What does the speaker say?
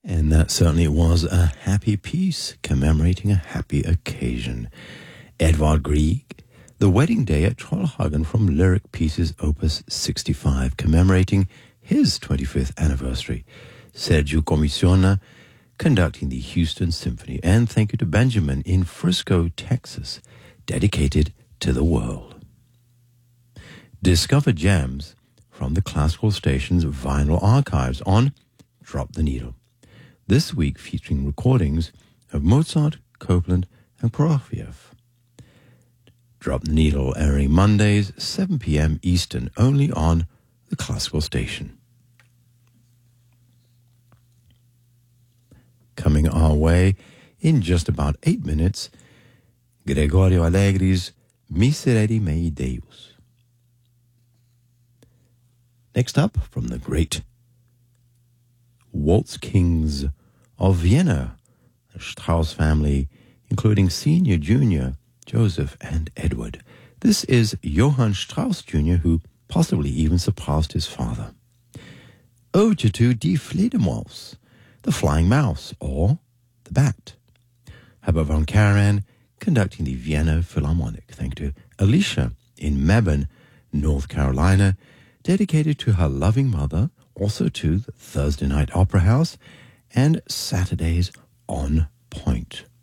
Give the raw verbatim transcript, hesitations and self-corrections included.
And that certainly was a happy piece commemorating a happy occasion. Edvard Grieg, The Wedding Day at Trollhagen from Lyric Pieces Opus sixty-five, commemorating his twenty-fifth anniversary. Sergio Comissiona conducting the Houston Symphony. And thank you to Benjamin in Frisco, Texas, dedicated to the world. Discover gems from the Classical Station's vinyl archives on Drop the Needle. This week featuring recordings of Mozart, Copland, and Prokofiev. Drop the Needle airing Mondays, seven p.m. Eastern, only on the Classical Station. Coming our way in just about eight minutes, Gregorio Allegri's Miserere Mei Deus. Next up, from the great Waltz Kings of Vienna, the Strauss family, including Senior, Junior, Joseph, and Edward. This is Johann Strauss Junior, who possibly even surpassed his father. Overture to Die Fledermaus, the Flying Mouse, or the Bat. Herbert von Karajan conducting the Vienna Philharmonic. Thank you to Alicia in Mebane, North Carolina, dedicated to her loving mother, also to the Thursday Night Opera House, and Saturdays on Point.